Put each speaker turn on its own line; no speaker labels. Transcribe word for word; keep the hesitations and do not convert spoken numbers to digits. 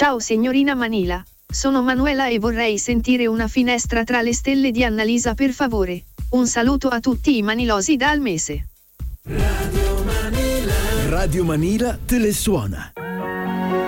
Ciao signorina Manila, sono Manuela e vorrei sentire Una finestra tra le stelle di Annalisa per favore. Un saluto a tutti i manilosi dal mese.
Radio Manila. Radio Manila te le suona.